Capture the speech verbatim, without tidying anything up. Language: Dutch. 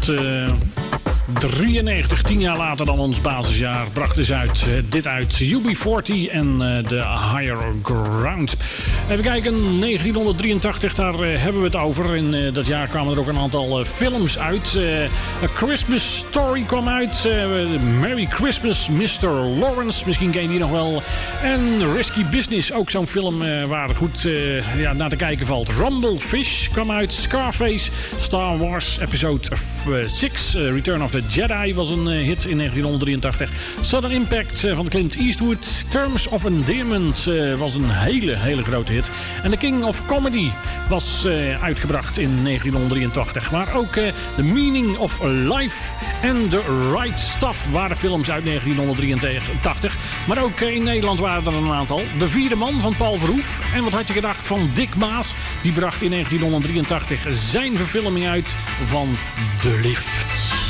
drieënnegentig, tien jaar later dan ons basisjaar, brachten ze uit, uh, dit uit U B veertig en The uh, Higher Ground. Even kijken, negentien drieëntachtig, daar uh, hebben we het over. In uh, dat jaar kwamen er ook een aantal uh, films uit. Uh, A Christmas Story kwam uit. Uh, Merry Christmas, mister Lawrence, misschien ken je die nog wel. En Risky Business, ook zo'n film uh, waar goed uh, ja, naar te kijken valt. Rumblefish kwam uit. Scarface, Star Wars Episode zes, uh, Return of the Jedi was een uh, hit in negentien drieëntachtig. Southern Impact uh, van Clint Eastwood. Terms of Endearment uh, was een hele, hele grote hit. En The King of Comedy was uh, uitgebracht in negentien drieëntachtig. Maar ook uh, The Meaning of Life en The Right Stuff waren films uit negentien drieëntachtig. Maar ook uh, in Nederland waren er een aantal. De Vierde Man van Paul Verhoef. En wat had je gedacht van Dick Maas? Die bracht in negentien drieëntachtig zijn verfilming uit van De Lift.